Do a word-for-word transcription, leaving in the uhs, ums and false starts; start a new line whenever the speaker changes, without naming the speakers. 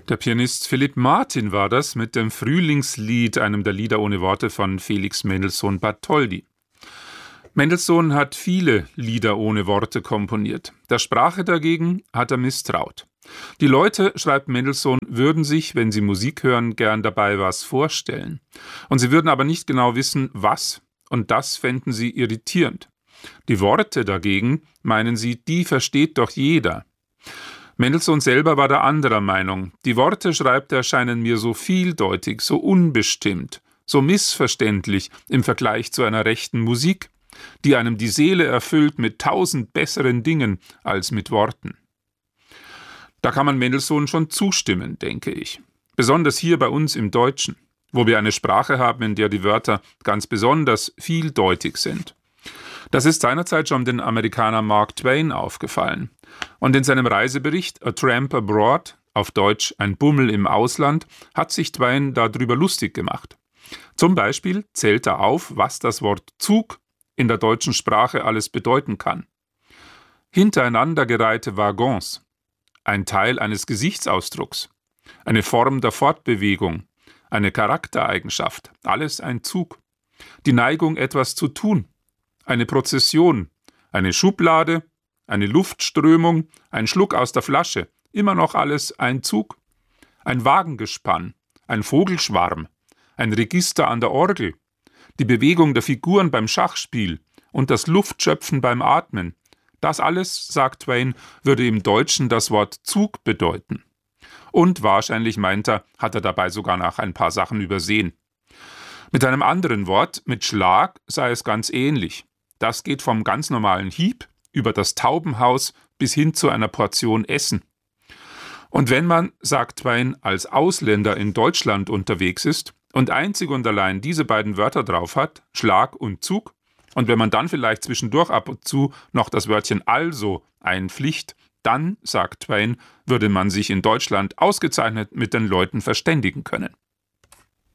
Der Pianist Philipp Martin war das mit dem Frühlingslied, einem der Lieder ohne Worte von Felix Mendelssohn Bartholdy. Mendelssohn hat viele Lieder ohne Worte komponiert. Der Sprache dagegen hat er misstraut. Die Leute, schreibt Mendelssohn, würden sich, wenn sie Musik hören, gern dabei was vorstellen. Und sie würden aber nicht genau wissen, was, und das fänden sie irritierend. Die Worte dagegen, meinen sie, die versteht doch jeder. Mendelssohn selber war der anderer Meinung. Die Worte, schreibt er, scheinen mir so vieldeutig, so unbestimmt, so missverständlich im Vergleich zu einer rechten Musik, die einem die Seele erfüllt mit tausend besseren Dingen als mit Worten. Da kann man Mendelssohn schon zustimmen, denke ich. Besonders hier bei uns im Deutschen, wo wir eine Sprache haben, in der die Wörter ganz besonders vieldeutig sind. Das ist seinerzeit schon dem Amerikaner Mark Twain aufgefallen. Und in seinem Reisebericht A Tramp Abroad, auf Deutsch Ein Bummel im Ausland, hat sich Twain darüber lustig gemacht. Zum Beispiel zählt er auf, was das Wort Zug in der deutschen Sprache alles bedeuten kann. Hintereinandergereihte Waggons, ein Teil eines Gesichtsausdrucks, eine Form der Fortbewegung, eine Charaktereigenschaft, alles ein Zug. Die Neigung, etwas zu tun, eine Prozession, eine Schublade, eine Luftströmung, ein Schluck aus der Flasche, immer noch alles ein Zug. Ein Wagengespann, ein Vogelschwarm, ein Register an der Orgel, die Bewegung der Figuren beim Schachspiel und das Luftschöpfen beim Atmen. Das alles, sagt Twain, würde im Deutschen das Wort Zug bedeuten. Und wahrscheinlich, meint er, hat er dabei sogar noch ein paar Sachen übersehen. Mit einem anderen Wort, mit Schlag, sei es ganz ähnlich. Das geht vom ganz normalen Hieb über das Taubenhaus bis hin zu einer Portion Essen. Und wenn man, sagt Twain, als Ausländer in Deutschland unterwegs ist und einzig und allein diese beiden Wörter drauf hat, Schlag und Zug, und wenn man dann vielleicht zwischendurch ab und zu noch das Wörtchen also einpflicht, dann, sagt Twain, würde man sich in Deutschland ausgezeichnet mit den Leuten verständigen können.